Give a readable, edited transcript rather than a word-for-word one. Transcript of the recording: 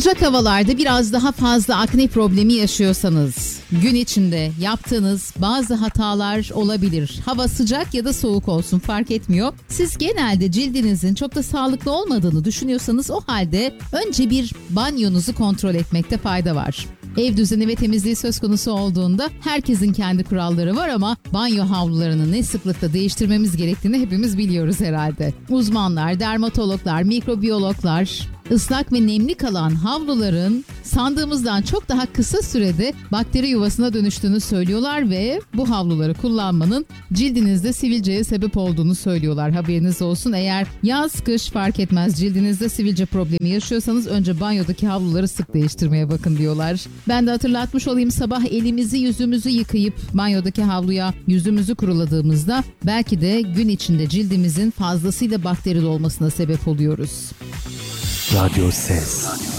Sıcak havalarda biraz daha fazla akne problemi yaşıyorsanız, gün içinde yaptığınız bazı hatalar olabilir. Hava sıcak ya da soğuk olsun fark etmiyor. Siz genelde cildinizin çok da sağlıklı olmadığını düşünüyorsanız o halde önce bir banyonuzu kontrol etmekte fayda var. Ev düzeni ve temizliği söz konusu olduğunda herkesin kendi kuralları var ama banyo havlularını ne sıklıkla değiştirmemiz gerektiğini hepimiz biliyoruz herhalde. Uzmanlar, dermatologlar, mikrobiyologlar ıslak ve nemli kalan havluların sandığımızdan çok daha kısa sürede bakteri yuvasına dönüştüğünü söylüyorlar ve bu havluları kullanmanın cildinizde sivilceye sebep olduğunu söylüyorlar. Haberiniz olsun, eğer yaz kış fark etmez cildinizde sivilce problemi yaşıyorsanız önce banyodaki havluları sık değiştirmeye bakın diyorlar. Ben de hatırlatmış olayım, sabah elimizi yüzümüzü yıkayıp banyodaki havluya yüzümüzü kuruladığımızda belki de gün içinde cildimizin fazlasıyla bakterili olmasına sebep oluyoruz. Radyo Ses.